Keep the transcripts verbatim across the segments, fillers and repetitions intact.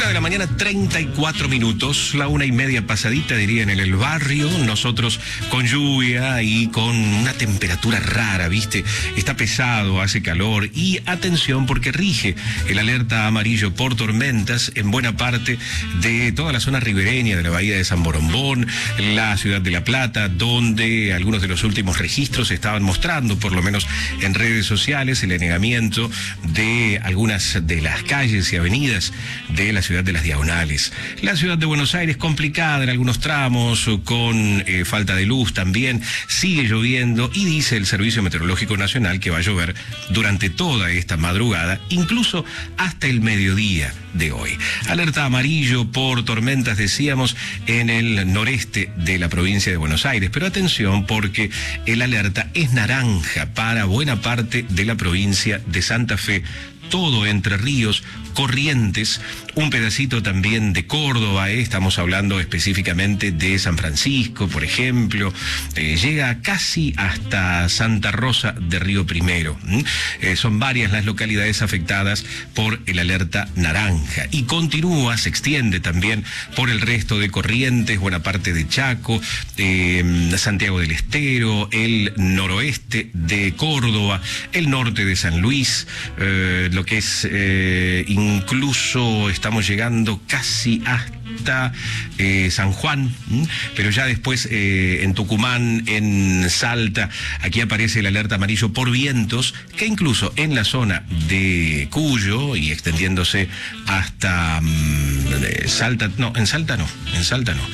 Una de la mañana, treinta y cuatro minutos, la una y media pasadita, dirían en el barrio. Nosotros con lluvia y con una temperatura rara, ¿viste? Está pesado, hace calor y atención porque rige el alerta amarillo por tormentas en buena parte de toda la zona ribereña de la bahía de San Borombón, la ciudad de La Plata, donde algunos de los últimos registros estaban mostrando, por lo menos en redes sociales, el anegamiento de algunas de las calles y avenidas de la ciudad de las Diagonales. La ciudad de Buenos Aires complicada en algunos tramos, con eh, falta de luz también, sigue lloviendo y dice el Servicio Meteorológico Nacional que va a llover durante toda esta madrugada, incluso hasta el mediodía de hoy. Alerta amarillo por tormentas, decíamos, en el noreste de la provincia de Buenos Aires, pero atención porque el alerta es naranja para buena parte de la provincia de Santa Fe, todo Entre Ríos, Corrientes, un pedacito también de Córdoba, eh, estamos hablando específicamente de San Francisco, por ejemplo, eh, llega casi hasta Santa Rosa de Río Primero. ¿Mm? Eh, son varias las localidades afectadas por el alerta naranja y continúa, se extiende también por el resto de Corrientes, buena parte de Chaco, eh, Santiago del Estero, el noroeste de Córdoba, el norte de San Luis, eh, lo que es eh, incluso estamos llegando casi hasta eh, San Juan, ¿m? Pero ya después eh, en Tucumán, en Salta, aquí aparece el alerta amarillo por vientos, que incluso en la zona de Cuyo y extendiéndose hasta mm, Salta, no, en Salta no, en Salta no,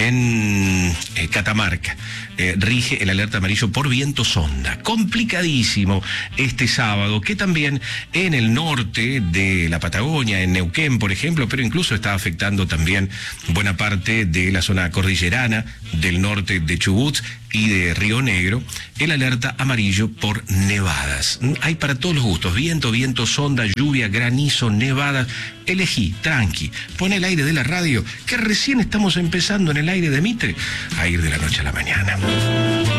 en eh, Catamarca. Eh, rige el alerta amarillo por viento sonda. Complicadísimo este sábado, que también en el norte de la Patagonia, en Neuquén, por ejemplo, pero incluso está afectando también buena parte de la zona cordillerana, del norte de Chubut y de Río Negro, el alerta amarillo por nevadas. Hay para todos los gustos, viento, viento, sonda, lluvia, granizo, nevadas. Elegí, tranqui, pon el aire de la radio, que recién estamos empezando en el aire de Mitre a ir de la noche a la mañana.